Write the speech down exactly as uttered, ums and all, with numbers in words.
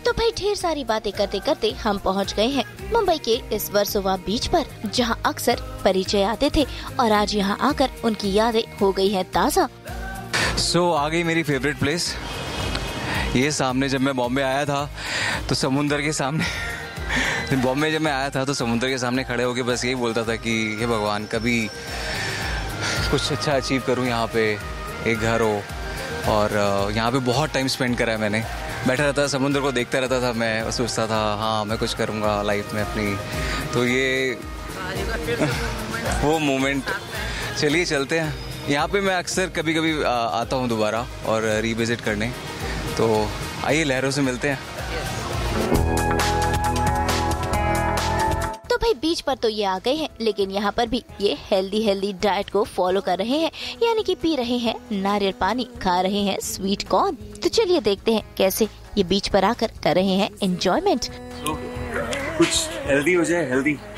तो भाई ढेर सारी बातें करते करते हम पहुंच गए हैं मुंबई के इस वर्सोवा बीच पर, जहां अक्सर परिचय आते थे और आज यहां आकर उनकी यादें हो गई हैं ताज़ा। सो so, आ गई मेरी फेवरेट प्लेस। ये सामने जब मैं बॉम्बे आया था तो समुंदर के सामने बॉम्बे जब मैं आया था तो समुंदर के सामने खड़े होकर बस यही बोलता था कि हे भगवान, कभी कुछ अच्छा अचीव करूं, यहाँ पे एक घर हो। और यहाँ पे बहुत टाइम स्पेंड करा है मैंने। बैठा रहता था, समुद्र को देखता रहता था, मैं सोचता था हाँ मैं कुछ करूँगा लाइफ में अपनी। तो ये वो मोमेंट। चलिए चलते हैं। यहाँ पे मैं अक्सर कभी कभी आता हूँ दोबारा और रिविजिट करने। तो आइए लहरों से मिलते हैं। तो भाई बीच पर तो ये आ गए हैं, लेकिन यहाँ पर भी ये हेल्दी हेल्दी डाइट को फॉलो कर रहे हैं, यानी कि पी रहे हैं नारियल पानी, खा रहे हैं स्वीट कॉर्न। तो चलिए देखते हैं कैसे ये बीच पर आकर कर रहे हैं एंजॉयमेंट। कुछ हेल्दी हो जाए, हेल्दी